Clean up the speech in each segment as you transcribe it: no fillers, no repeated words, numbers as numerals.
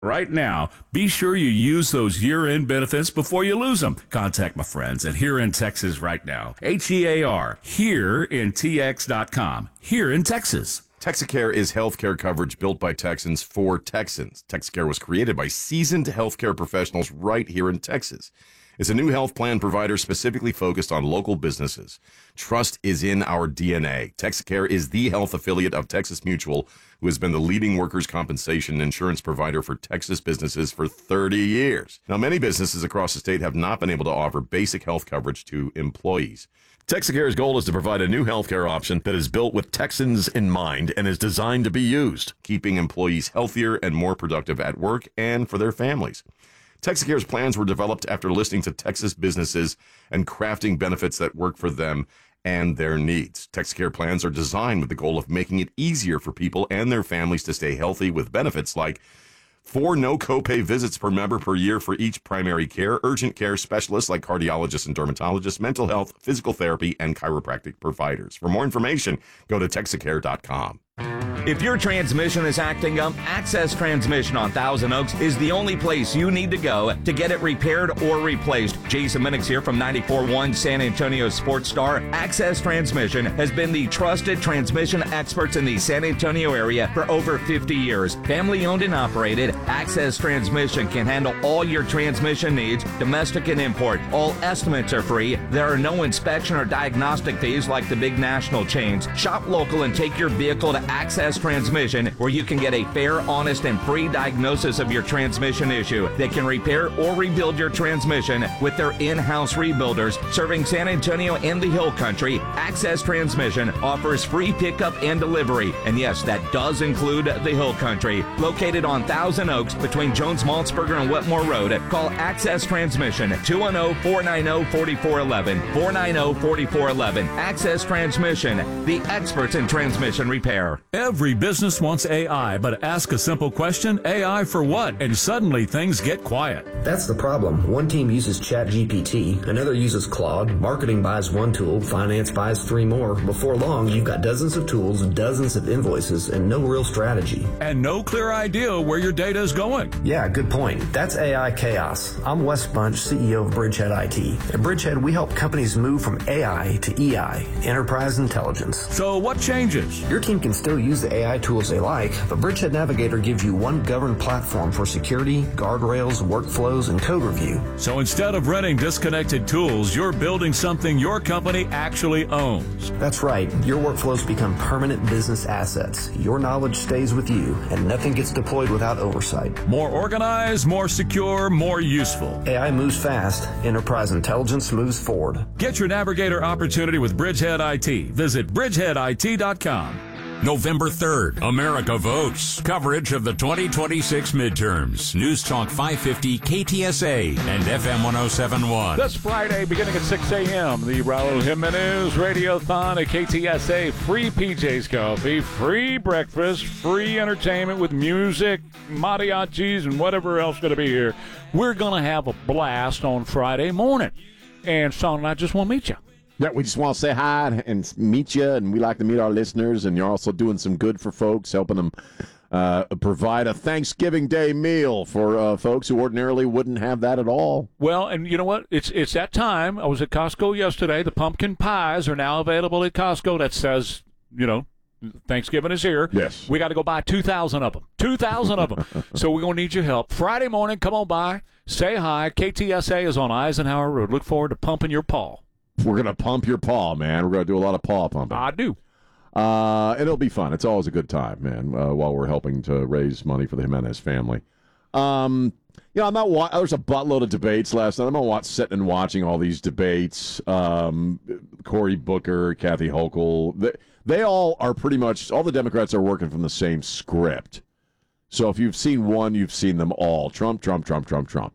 Right now, be sure you use those year-end benefits before you lose them. Contact my friends at Here in Texas right now. HEAR, HereInTX.com. Here in Texas. Texacare is healthcare coverage built by Texans for Texans. Texacare was created by seasoned healthcare professionals right here in Texas. It's a new health plan provider specifically focused on local businesses. Trust is in our DNA. Texacare is the health affiliate of Texas Mutual, who has been the leading workers' compensation insurance provider for Texas businesses for 30 years. Now, many businesses across the state have not been able to offer basic health coverage to employees. Texacare's goal is to provide a new healthcare option that is built with Texans in mind and is designed to be used, keeping employees healthier and more productive at work and for their families. Texacare's plans were developed after listening to Texas businesses and crafting benefits that work for them and their needs. Texacare plans are designed with the goal of making it easier for people and their families to stay healthy with benefits like 4 no copay visits per member per year for each primary care, urgent care specialists like cardiologists and dermatologists, mental health, physical therapy, and chiropractic providers. For more information, go to Texacare.com. If your transmission is acting up, Access Transmission on Thousand Oaks is the only place you need to go to get it repaired or replaced. Jason Minix here from 94.1 San Antonio Sports Star. Access Transmission has been the trusted transmission experts in the San Antonio area for over 50 years. Family owned and operated, Access Transmission can handle all your transmission needs, domestic and import. All estimates are free. There are no inspection or diagnostic fees like the big national chains. Shop local and take your vehicle to Access Transmission, where you can get a fair, honest, and free diagnosis of your transmission issue. They can repair or rebuild your transmission with their in-house rebuilders serving San Antonio and the Hill Country. Access Transmission offers free pickup and delivery, and yes, that does include the Hill Country. Located on Thousand Oaks between Jones-Maltzberger and Wetmore Road, call Access Transmission 210-490-4411, 490-4411. Access Transmission, the experts in transmission repair. Every business wants AI, but ask a simple question, AI for what? And suddenly things get quiet. That's the problem. One team uses ChatGPT, another uses Claude, marketing buys one tool, finance buys 3 more. Before long, you've got dozens of tools, dozens of invoices, and no real strategy. And no clear idea where your data is going. Yeah, good point. That's AI chaos. I'm Wes Bunch, CEO of Bridgehead IT. At Bridgehead, we help companies move from AI to EI, Enterprise Intelligence. So what changes? Your team can still use the AI tools they like, but Bridgehead Navigator gives you one governed platform for security, guardrails, workflows, and code review. So instead of renting disconnected tools, you're building something your company actually owns. That's right. Your workflows become permanent business assets. Your knowledge stays with you, and nothing gets deployed without oversight. More organized, more secure, more useful. AI moves fast. Enterprise Intelligence moves forward. Get your Navigator opportunity with Bridgehead IT. Visit bridgeheadit.com. November 3rd, America votes. Coverage of the 2026 midterms. News Talk 550, KTSA, and FM 107.1. This Friday, beginning at 6 a.m., the Raul Jimenez Radiothon at KTSA. Free PJ's coffee, free breakfast, free entertainment with music, mariachis, and whatever else going to be here. We're going to have a blast on Friday morning. And Sean and I just want to meet you. Yeah, we just want to say hi and meet you, and we like to meet our listeners, and you're also doing some good for folks, helping them provide a Thanksgiving Day meal for folks who ordinarily wouldn't have that at all. Well, and you know what? It's that time. I was at Costco yesterday. The pumpkin pies are now available at Costco. That says, Thanksgiving is here. Yes. We got to go buy 2,000 of them. 2,000 of them. So we're going to need your help. Friday morning, come on by. Say hi. KTSA is on Eisenhower Road. Look forward to pumping your paw. We're going to pump your paw, man. We're going to do a lot of paw pumping. I do. And it'll be fun. It's always a good time, man, while we're helping to raise money for the Jimenez family. I'm not there's a buttload of debates last night. I'm not sitting and watching all these debates. Cory Booker, Kathy Hochul. They all are pretty much, all the Democrats are working from the same script. So if you've seen one, you've seen them all. Trump, Trump, Trump, Trump, Trump.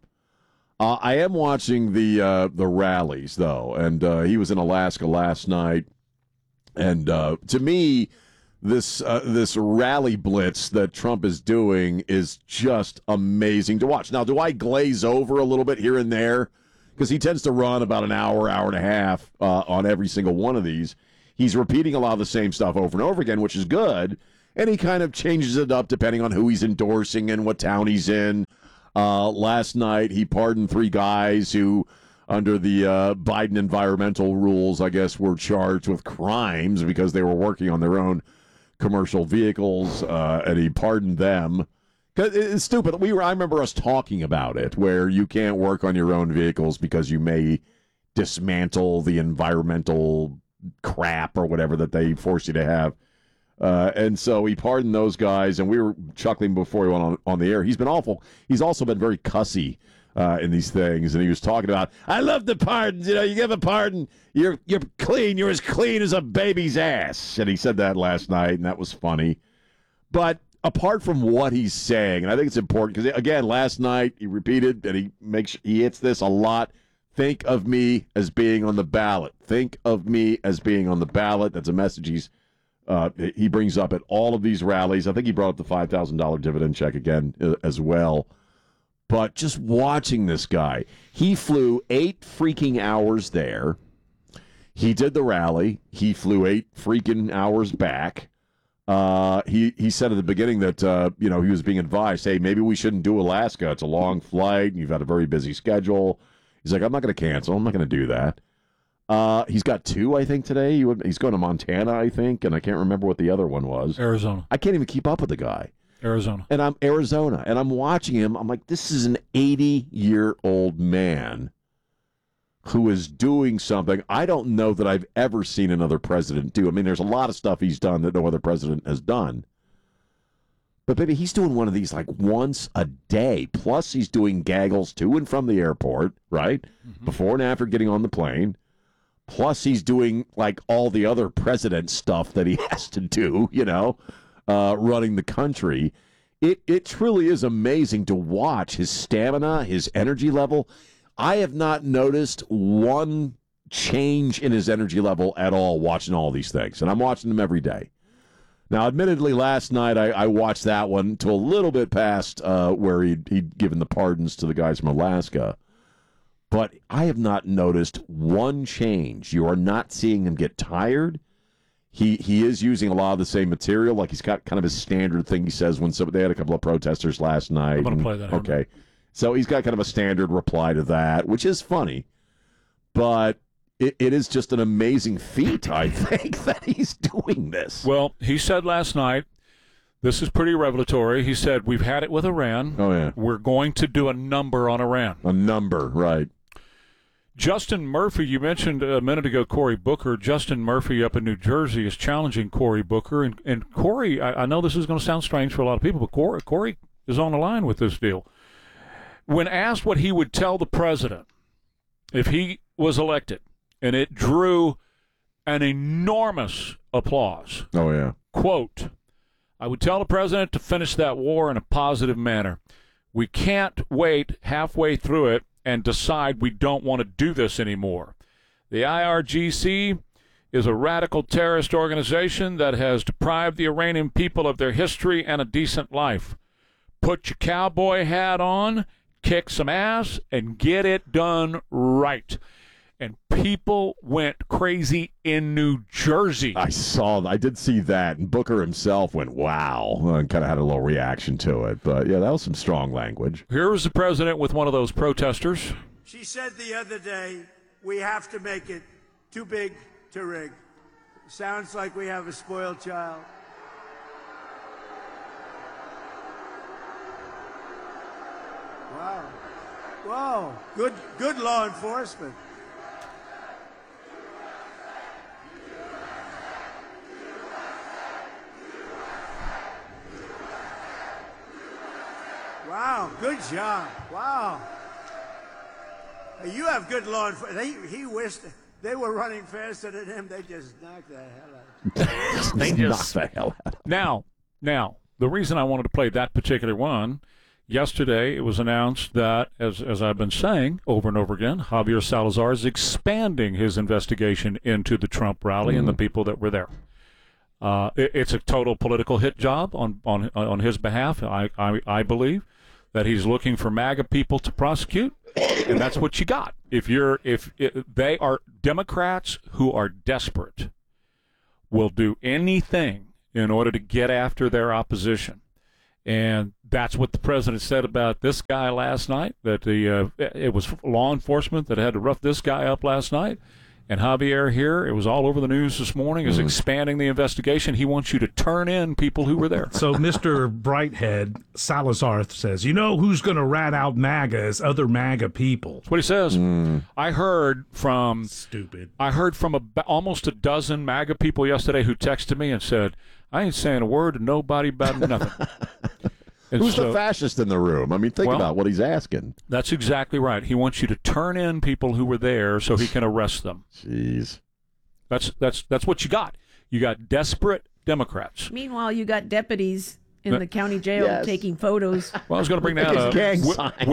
I am watching the rallies, though, and he was in Alaska last night. And to me, this rally blitz that Trump is doing is just amazing to watch. Now, do I glaze over a little bit here and there? Because he tends to run about an hour, hour and a half on every single one of these. He's repeating a lot of the same stuff over and over again, which is good. and he kind of changes it up depending on who he's endorsing and what town he's in. Last night, he pardoned 3 guys who, under the Biden environmental rules, I guess, were charged with crimes because they were working on their own commercial vehicles, and he pardoned them. It's stupid. I remember us talking about it, where you can't work on your own vehicles because you may dismantle the environmental crap or whatever that they force you to have. And so he pardoned those guys, and we were chuckling before he went on the air. He's been awful. He's also been very cussy in these things, and he was talking about, I love the pardons. You give a pardon, you're clean. You're as clean as a baby's ass. And he said that last night, and that was funny. But apart from what he's saying, and I think it's important because, again, last night he repeated, and he hits this a lot. Think of me as being on the ballot. Think of me as being on the ballot. That's a message he brings up at all of these rallies. I think he brought up the $5,000 dividend check again as well. But just watching this guy, he flew 8 freaking hours there. He did the rally. He flew 8 freaking hours back. He said at the beginning that he was being advised, hey, maybe we shouldn't do Alaska. It's a long flight, and you've had a very busy schedule. He's like, I'm not going to cancel. I'm not going to do that. He's got 2, I think, today. He's going to Montana, I think, and I can't remember what the other one was. Arizona. I can't even keep up with the guy. Arizona. And I'm watching him. I'm like, this is an 80-year-old man who is doing something I don't know that I've ever seen another president do. I mean, there's a lot of stuff he's done that no other president has done. But, baby, he's doing one of these like once a day. Plus, he's doing gaggles to and from the airport, right? Mm-hmm. Before and after getting on the plane. Plus, he's doing like all the other president stuff that he has to do, running the country. It truly is amazing to watch his stamina, his energy level. I have not noticed one change in his energy level at all watching all these things, and I'm watching them every day. Now, admittedly, last night I watched that one to a little bit past where he'd given the pardons to the guys from Alaska. But I have not noticed one change. You are not seeing him get tired. He is using a lot of the same material. Like he's got kind of his standard thing he says when they had a couple of protesters last night. I'm going to play that. Okay. So he's got kind of a standard reply to that, which is funny. But it is just an amazing feat, I think, that he's doing this. Well, he said last night, this is pretty revelatory. He said, we've had it with Iran. Oh, yeah. We're going to do a number on Iran. A number, right. Justin Murphy, you mentioned a minute ago Cory Booker. Justin Murphy up in New Jersey is challenging Cory Booker. And Cory, I know this is going to sound strange for a lot of people, but Cory is on the line with this deal. When asked what he would tell the president if he was elected, and it drew an enormous applause. Oh, yeah. Quote, I would tell the president to finish that war in a positive manner. We can't wait halfway through it and decide we don't want to do this anymore. The IRGC is a radical terrorist organization that has deprived the Iranian people of their history and a decent life. Put your cowboy hat on, kick some ass, and get it done right. And people went crazy in New Jersey. I did see that, and Booker himself went, wow, and kind of had a little reaction to it. But, yeah, that was some strong language. Here was the president with one of those protesters. She said the other day, we have to make it too big to rig. Sounds like we have a spoiled child. Wow. Wow. Good law enforcement. Wow, good job. Wow. You have good law enforcement. He wished they were running faster than him. They just knocked the hell out. They just knocked the hell out. Now, the reason I wanted to play that particular one, yesterday it was announced that, as I've been saying over and over again, Javier Salazar is expanding his investigation into the Trump rally and the people that were there. It's a total political hit job on his behalf, I believe. That he's looking for MAGA people to prosecute, and that's what you got. If they are Democrats who are desperate, will do anything in order to get after their opposition. And that's what the president said about this guy last night, that it was law enforcement that had to rough this guy up last night. And Javier here, it was all over the news this morning, is expanding the investigation. He wants you to turn in people who were there. So Mr. Brighthead Salazar says, you know who's going to rat out MAGA is other MAGA people. That's what he says. I heard from almost a dozen MAGA people yesterday who texted me and said, I ain't saying a word to nobody about nothing. Who's the fascist in the room? I mean, think about what he's asking. That's exactly right. He wants you to turn in people who were there so he can arrest them. Jeez. That's what you got. You got desperate Democrats. Meanwhile, you got deputies in the county jail taking photos. Well, I was going to bring that up.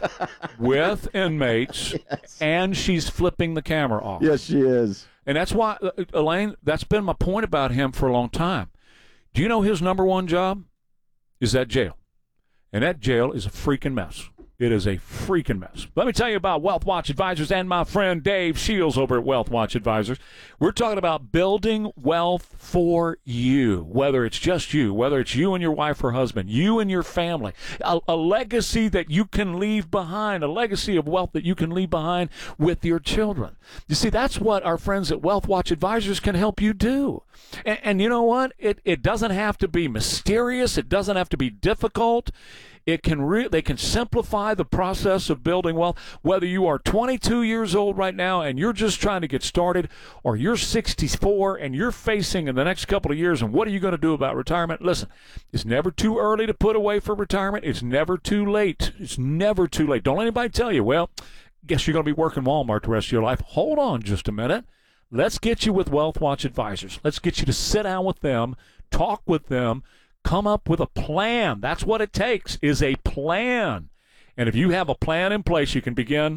With inmates, and she's flipping the camera off. Yes, she is. And that's why, Elaine, that's been my point about him for a long time. Do you know his number one job? Is that jail. And that jail is a freaking mess. It is a freaking mess. Let me tell you about Wealth Watch Advisors and my friend Dave Shields over at Wealth Watch Advisors. We're talking about building wealth for you, whether it's just you, whether it's you and your wife or husband, you and your family, a legacy that you can leave behind, a legacy of wealth that you can leave behind with your children. You see, that's what our friends at Wealth Watch Advisors can help you do. And you know what? It doesn't have to be mysterious. It doesn't have to be difficult. They can simplify the process of building wealth. Whether you are 22 years old right now and you're just trying to get started, or you're 64 and you're facing in the next couple of years, and what are you going to do about retirement? Listen, it's never too early to put away for retirement. It's never too late. It's never too late. Don't let anybody tell you, well, guess you're going to be working Walmart the rest of your life. Hold on just a minute. Let's get you with Wealth Watch Advisors. Let's get you to sit down with them, talk with them, come up with a plan. That's what it takes, is a plan. And if you have a plan in place, you can begin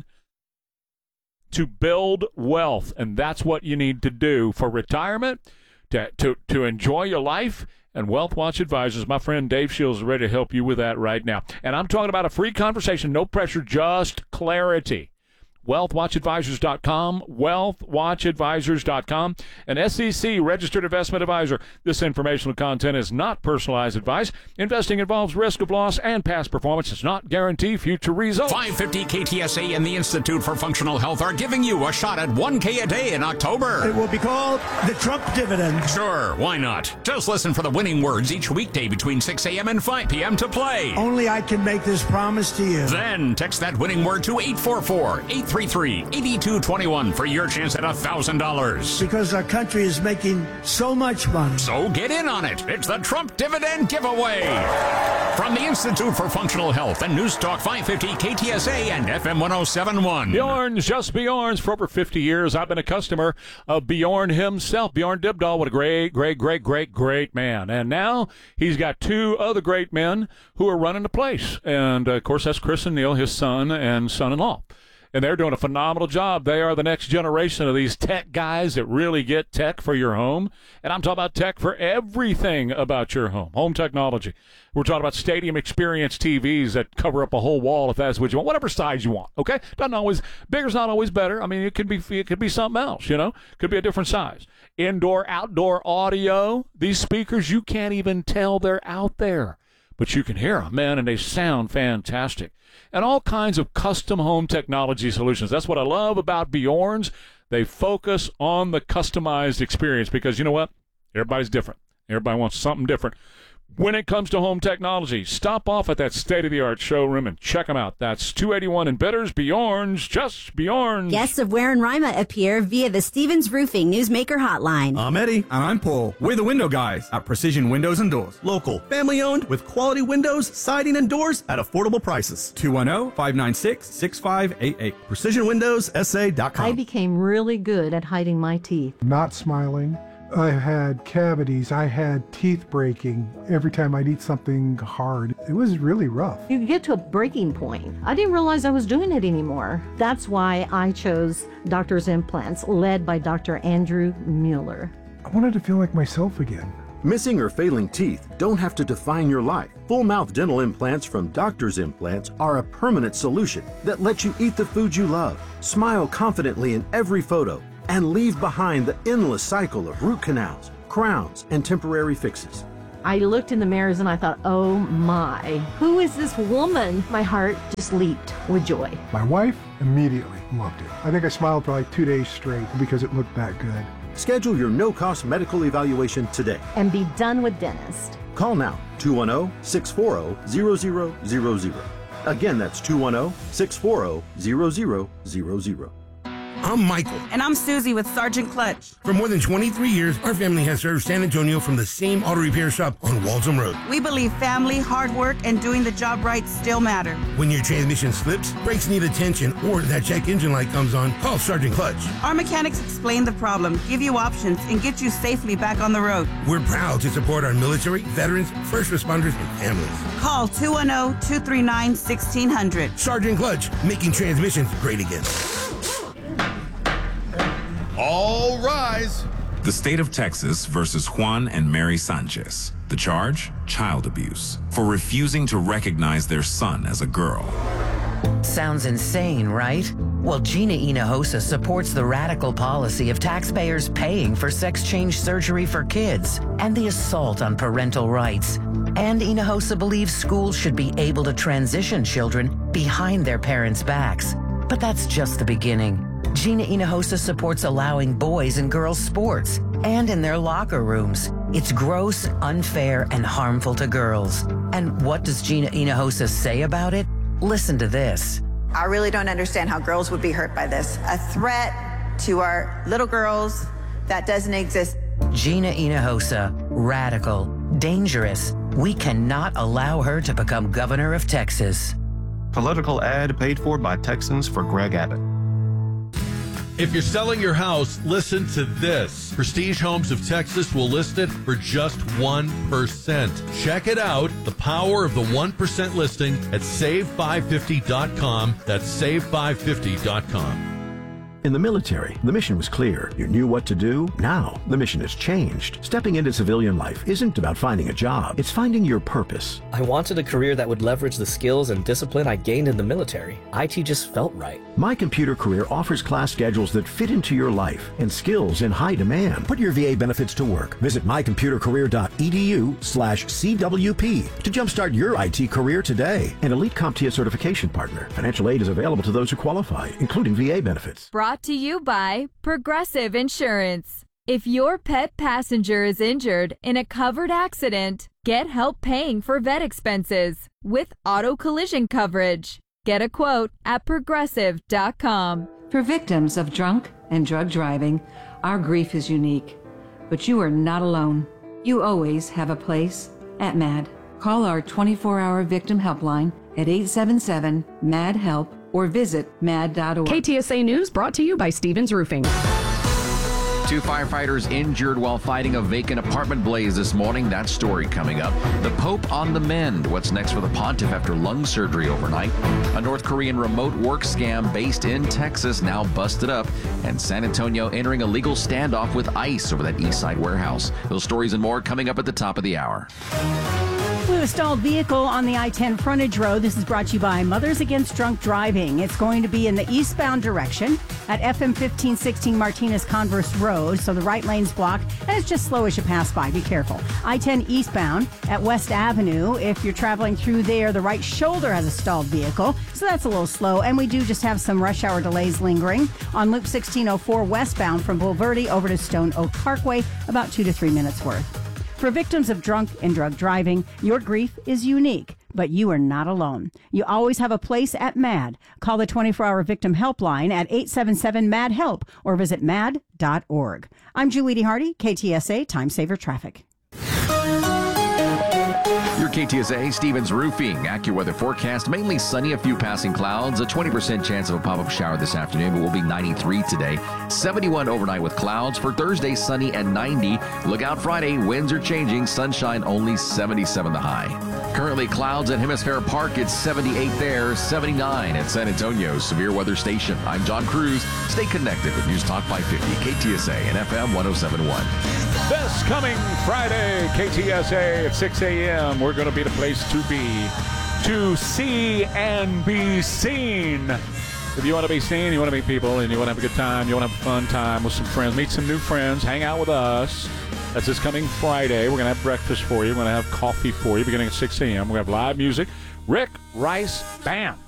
to build wealth. And that's what you need to do for retirement, to enjoy your life. And Wealth Watch Advisors, my friend Dave Shields, is ready to help you with that right now. And I'm talking about a free conversation, no pressure, just clarity. WealthWatchAdvisors.com, WealthWatchAdvisors.com, an SEC registered investment advisor. This informational content is not personalized advice. Investing involves risk of loss and past performance does not guarantee future results. 550 KTSA and the Institute for Functional Health are giving you a shot at $1K a day in October. It will be called the Trump dividend. Sure, why not? Just listen for the winning words each weekday between 6 a.m. and 5 p.m. to play. Only I can make this promise to you. Then text that winning word to 844-833-8221 for your chance at $1,000. Because our country is making so much money. So get in on it. It's the Trump Dividend Giveaway. From the Institute for Functional Health and News Talk 550 KTSA and FM 1071. Bjorn's, just Bjorn's. For over 50 years, I've been a customer of Bjorn himself. Bjorn Dybdahl, what a great man. And now he's got two other great men who are running the place. And, of course, that's Chris and Neil, his son and son-in-law. And they're doing a phenomenal job. They are the next generation of these tech guys that really get tech for your home. And I'm talking about tech for everything about your home technology. We're talking about stadium experience TVs that cover up a whole wall if that's what you want, whatever size you want, okay? Doesn't always, bigger's not always better. I mean, it could be something else, you know? Could be a different size. Indoor, outdoor audio. These speakers, you can't even tell they're out there. But you can hear them, man, and they sound fantastic. And all kinds of custom home technology solutions. That's what I love about Bjorn's. They focus on the customized experience because, you know what? Everybody's different. Everybody wants something different. When it comes to home technology, stop off at that state-of-the-art showroom and check them out. That's 281 in Bidders, Bjorn's, just Bjorn's. Guests of Ware and Rima appear via the Stevens Roofing Newsmaker Hotline. I'm Eddie. And I'm Paul. We're the window guys at Precision Windows and Doors. Local, family-owned, with quality windows, siding, and doors at affordable prices. 210-596-6588. PrecisionWindowsSA.com. I became really good at hiding my teeth. Not smiling. I had cavities. I had teeth breaking every time I'd eat something hard. It was really rough. You get to a breaking point. I didn't realize I was doing it anymore. That's why I chose Doctor's Implants, led by Dr. Andrew Mueller. I wanted to feel like myself again. Missing or failing teeth don't have to define your life. Full mouth dental implants from Doctor's Implants are a permanent solution that lets you eat the food you love, smile confidently in every photo, and leave behind the endless cycle of root canals, crowns, and temporary fixes. I looked in the mirrors and I thought, oh my, who is this woman? My heart just leaped with joy. My wife immediately loved it. I think I smiled for like 2 days straight because it looked that good. Schedule your no-cost medical evaluation today. And be done with dentist. Call now, 210-640-0000. Again, that's 210-640-0000. I'm Michael. And I'm Susie with Sergeant Clutch. For more than 23 years, our family has served San Antonio from the same auto repair shop on Waltham Road. We believe family, hard work, and doing the job right still matter. When your transmission slips, brakes need attention, or that check engine light comes on, call Sergeant Clutch. Our mechanics explain the problem, give you options, and get you safely back on the road. We're proud to support our military, veterans, first responders, and families. Call 210-239-1600. Sergeant Clutch, making transmissions great again. All rise. The state of Texas versus Juan and Mary Sanchez. The charge? Child abuse. For refusing to recognize their son as a girl. Sounds insane, right? Well, Gina Hinojosa supports the radical policy of taxpayers paying for sex change surgery for kids and the assault on parental rights. And Hinojosa believes schools should be able to transition children behind their parents' backs. But that's just the beginning. Gina Hinojosa supports allowing boys and girls sports and in their locker rooms. It's gross, unfair, and harmful to girls. And what does Gina Hinojosa say about it? Listen to this. I really don't understand how girls would be hurt by this. A threat to our little girls that doesn't exist. Gina Hinojosa, radical, dangerous. We cannot allow her to become governor of Texas. Political ad paid for by Texans for Greg Abbott. If you're selling your house, listen to this. Prestige Homes of Texas will list it for just 1%. Check it out. The power of the 1% listing at save550.com. That's save550.com. In the military, the mission was clear. You knew what to do. Now, the mission has changed. Stepping into civilian life isn't about finding a job. It's finding your purpose. I wanted a career that would leverage the skills and discipline I gained in the military. IT just felt right. My Computer Career offers class schedules that fit into your life and skills in high demand. Put your VA benefits to work. Visit mycomputercareer.edu/CWP to jumpstart your IT career today. An elite CompTIA certification partner. Financial aid is available to those who qualify, including VA benefits. Brought to you by Progressive Insurance. If your pet passenger is injured in a covered accident, get help paying for vet expenses with auto collision coverage. Get a quote at progressive.com. For victims of drunk and drug driving, our grief is unique. But you are not alone. You always have a place at MAD. Call our 24-hour victim helpline at 877-MAD-HELP or visit mad.org. KTSA News brought to you by Stevens Roofing. 2 firefighters injured while fighting a vacant apartment blaze this morning. That story coming up. The Pope on the mend. What's next for the pontiff after lung surgery overnight? A North Korean remote work scam based in Texas now busted up. And San Antonio entering a legal standoff with ICE over that East Side warehouse. Those stories and more coming up at the top of the hour. We have a stalled vehicle on the I-10 frontage road. This is brought to you by Mothers Against Drunk Driving. It's going to be in the eastbound direction at FM 1516 Martinez Converse Road, so the right lane's blocked, and it's just slow as you pass by. Be careful. I-10 eastbound at West Avenue. If you're traveling through there, the right shoulder has a stalled vehicle, so that's a little slow. And we do just have some rush hour delays lingering on Loop 1604 westbound from Bulverde over to Stone Oak Parkway, about 2 to 3 minutes worth. For victims of drunk and drug driving, your grief is unique, but you are not alone. You always have a place at MAD. Call the 24-hour victim helpline at 877-MAD-HELP or visit mad.org. I'm Julie Hardy, KTSA Time Saver Traffic. Your KTSA Stevens Roofing AccuWeather forecast, mainly sunny, a few passing clouds, a 20% chance of a pop-up shower this afternoon, but will be 93 today. 71 overnight with clouds. For Thursday, sunny and 90. Look out Friday, winds are changing, sunshine only 77 the high. Currently clouds at Hemisphere Park, it's 78 there, 79 at San Antonio's severe weather station. I'm John Cruz. Stay connected with News Talk 550, KTSA and FM 107.1. This coming Friday, KTSA at 6 a.m., we're going to be the place to be, to see and be seen. If you want to be seen, you want to meet people, and you want to have a good time, you want to have a fun time with some friends, meet some new friends, hang out with us. That's this coming Friday. We're going to have breakfast for you. We're going to have coffee for you beginning at 6 a.m. We're going to have live music. Rick Rice Band.